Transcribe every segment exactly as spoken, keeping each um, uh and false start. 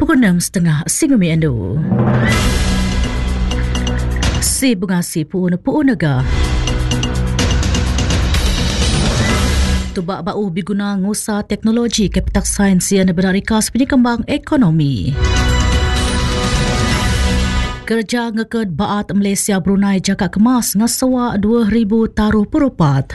Pukul enam setengah Singumi Ando. Si bungasi puun puun nega. Tubak bau biguna ngusa teknologi kapital sains yang berarikas penyekembang ekonomi. Kerja ngeked baat Malaysia Brunei jaka kemas ngasawa dua ribu taruh perupat.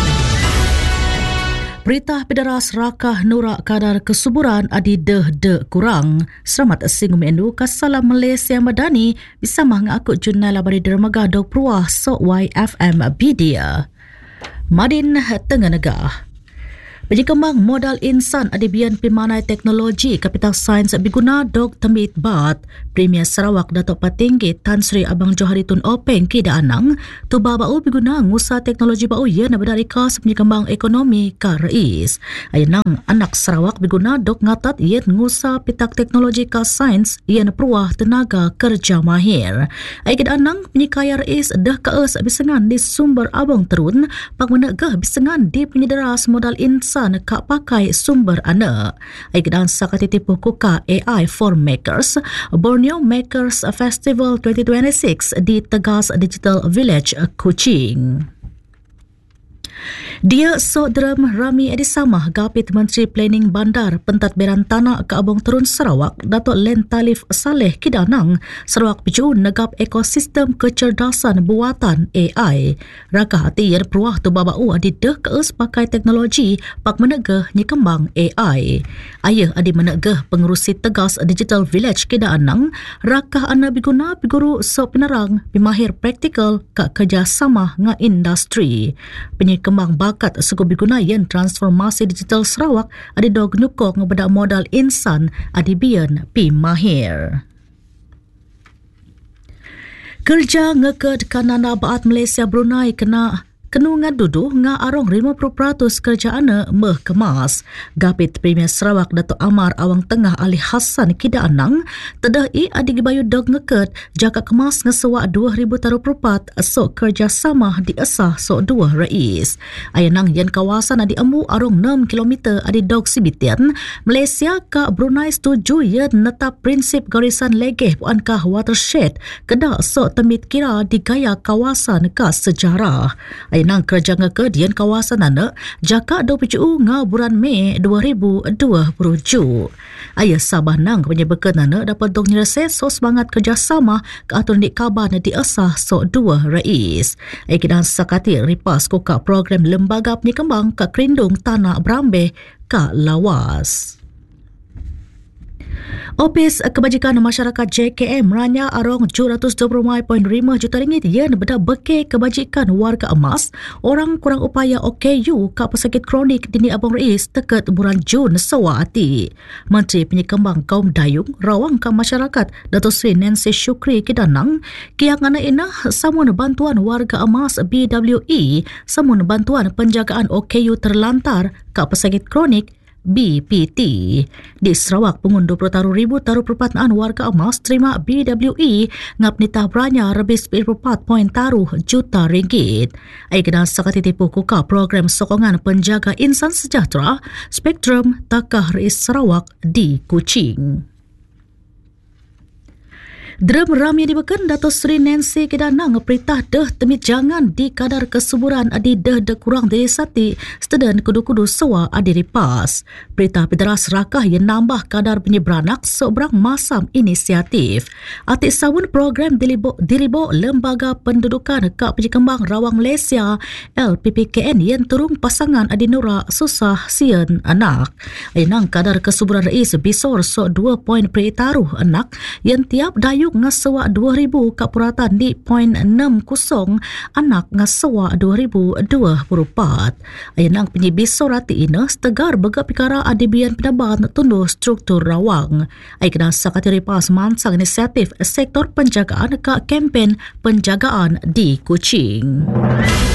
Berita Pederas Rakah Nurak kadar kesuburan adi deh deh kurang. Selamat singum endu kasalam Malaysia Madani bisa mengakut jurnal labari dermaga dok pruah so Y F M Media. Madin Tengah Negah. Penyekembang modal insan adibian pimanai teknologi kapital sains biguna dok temit bat Premier Sarawak Datuk Patinggi Tan Sri Abang Johari Tun Openg Kida Anang tuba bau biguna ngusa teknologi bau ia na berarikas penyekembang ekonomi ka rais ayanang anak Sarawak biguna dok ngatat ia ngusa pitak teknologi ka sains ia na peruah tenaga kerja mahir ay Kida Anang penyikaya rais dah kaes bisengan di sumber abang terun pak menegah bisengan di penyederas modal insan kak pakai sumber anak. Aikdan sakatitipu kuka A I for Makers, Borneo Makers Festival twenty twenty-six di Tegas Digital Village, Kuching. Dia Sodram Rami Edisamah Gapit Menteri Planning Bandar Pentadbiran Tanah ke Abang Terun Sarawak Datuk Len Talif Saleh Kidanang Sarawak Piju negap ekosistem kecerdasan buatan A I. Rakah hati yang peruah tu babau adi deh keus pakai teknologi pak menegah nyekembang A I. Ayah adi menegah pengurusi Tegas Digital Village Kidanang rakah ana biguna biguru so penerang pimahir praktikal ke kerjasama nga industri. Penyekembang bakat suku biguna yang transformasi digital Sarawak adi dog nyukok ngebedak modal insan adi bian pi mahir. Kerja ngeked kanana baat Malaysia Brunei kena kenu ngadudu nga arong lima puluh peratus kerjaana meh kemas. Gapit Premier Sarawak Datuk Amar Awang Tengah Ali Hassan Kida Anang tedah i adik bayu dog ngeket jaka kemas ngesewa dua ribu taruh perupat sok kerjasama di esah sok dua rais. Ayanang yang kawasan adi ambu arong enam kilometer adi dog sibitian Malaysia ka Brunei setuju yang netap prinsip garisan legeh puan kah watershed kedak sok temit kira di gaya kawasan ka sejarah. Ayanang kerja ngeked yang kawasan anak jaka dua puluh tujuh nga bulan Mei dua ribu dua puluh tujuh. Ayah Sabah nang penyebekan anak dapat dong nyelesai so semangat kerjasama ke aturan di kaban di asah so dua rais. Ayah kidan sakati ripas kuka program lembaga penyekembang ke kerindung tanah Berambe ke Lawas. Opis Kebajikan Masyarakat J K M ranya arong tujuh ratus dua puluh perpuluhan lima juta ringgit yang beda beke kebajikan warga emas orang kurang upaya O K U ka pesakit kronik dini Abang Rais teket bulan Jun sewa ati. Menteri Penyekembang Kaum Dayung Rawang ka Masyarakat Datuk Seri Nancy Shukri Kidanang kiang ana inah samun bantuan warga emas B W E samun bantuan penjagaan O K U terlantar ka pesakit kronik B P T. Di Sarawak pengun dua puluh taruh ribu taruh perpataan warga emas terima B W E ngap nitah beranya lebih sepuluh empat poin taruh juta ringgit. Aikna sakatitipu kuka program sokongan penjaga insan sejahtera Spektrum Takah Rais Sarawak di Kuching. Drum Rami dibekan Datuk Seri Nancy Kidanang perintah deh temit jangan di kadar kesuburan adi deh deh kurang dari sati setedan kudu-kudu sewa adi ripas. Perintah Pederas Rakah yang nambah kadar penyeberanak seberang masam inisiatif. Atik sawun program dilibo, dilibo Lembaga Pendudukan Kak Penyekembang Rawang Malaysia L P P K N yang turung pasangan adi nura susah sian anak. Ainang kadar kesuburan rais bisor so dua poin peritaruh anak yang tiap dayu ngasewa dua ribu kapuratan di poin enam kosong anak ngasewa dua ribu dua puluh empat. Ayanang penyibis sorati ina setegar bega pikara adibian penaban tunduh struktur rawang. Aikna sakatiri pas mansang inisiatif sektor penjagaan ke kempen penjagaan di Kuching.